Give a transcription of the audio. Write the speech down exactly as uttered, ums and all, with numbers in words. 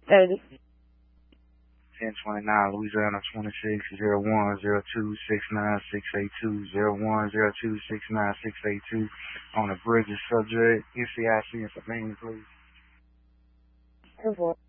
thirty. ten twenty-nine, Louisiana twenty-six, zero one zero two six nine six eight two, zero one zero two six nine six eight two. On the bridge subject, N C I C and Savannah, please. Report.